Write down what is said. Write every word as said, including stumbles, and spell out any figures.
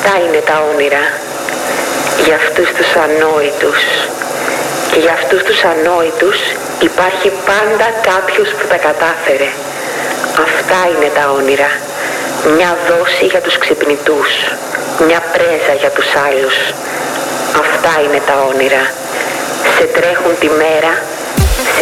Αυτά είναι τα όνειρα. Για αυτούς τους ανόητους. Και για αυτούς τους ανόητους υπάρχει πάντα κάποιος που τα κατάφερε. Αυτά είναι τα όνειρα. Μια δόση για τους ξυπνητούς. Μια πρέζα για τους άλλους. Αυτά είναι τα όνειρα. Σε τρέχουν τη μέρα